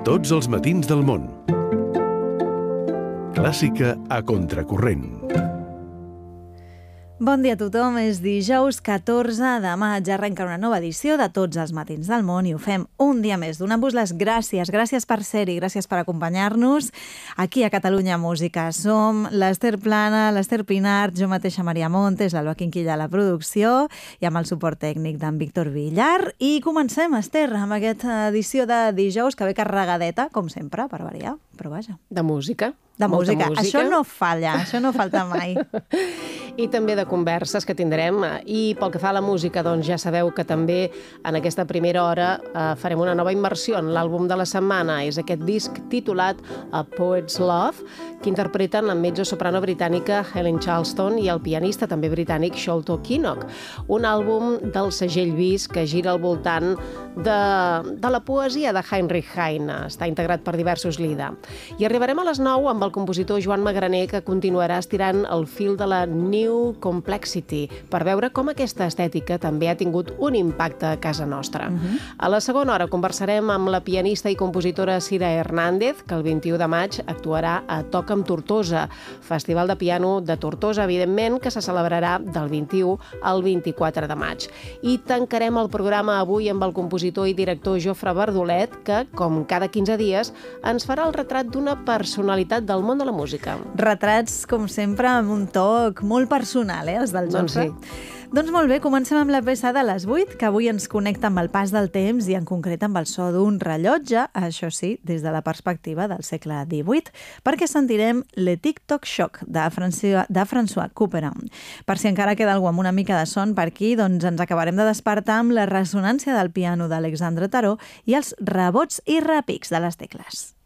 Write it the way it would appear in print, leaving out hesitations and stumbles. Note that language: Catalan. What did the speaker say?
Tots els matins del món. Clàssica a contracorrent. Bon dia a tothom, és dijous 14 de maig, arrenca una nova edició de Tots els matins del món i ho fem un dia més, donant-vos les gràcies per ser-hi, gràcies per acompanyar-nos aquí a Catalunya Música. Som l'Ester Plana, l'Ester Pinart, jo mateixa Maria Montes, l'Alba Quinquilla a la producció i amb el suport tècnic d'en Víctor Villar. I comencem, Ester, amb aquesta edició de dijous que ve carregadeta, com sempre, per variar, però vaja. De música. De música. Això no falla, això no falta mai. I també de converses que tindrem. I pel que fa a la música, doncs ja sabeu que també en aquesta primera hora farem una nova immersió en l'àlbum de la setmana. És aquest disc titulat A Poet's Love, que interpreten la mezzo-soprano britànica Helen Charleston i el pianista també britànic Sholto Kinnock. Un àlbum del segell Vis que gira al voltant de la poesia de Heinrich Heine. Està integrat per diversos Lieder. I arribarem a les 9 amb el compositor Joan Magraner, que continuarà estirant el fil de la New Complexity per veure com aquesta estètica també ha tingut un impacte a casa nostra. A la segona hora conversarem amb la pianista i compositora Cira Hernández, que el 21 de maig actuarà a Toca amb Tortosa, Festival de Piano de Tortosa, evidentment, que se celebrarà del 21 al 24 de maig. I tancarem el programa avui amb el compositor i director Jofre Bardolet, que, com cada 15 dies, ens farà el retrat d'una personalitat del món de la música. Retrats, com sempre, amb un toc molt personal, els del Jofre. Doncs sí. Doncs molt bé, comencem amb la peça de les 8, que avui ens connecta amb el pas del temps i en concret amb el so d'un rellotge, això sí, des de la perspectiva del segle XVIII, perquè sentirem Le Tic-Toc Shock de François Couperin. Per si encara queda algú amb una mica de son per aquí, doncs ens acabarem de despertar amb la ressonància del piano d'Alexandre Tarot i els rebots i repics de les tecles.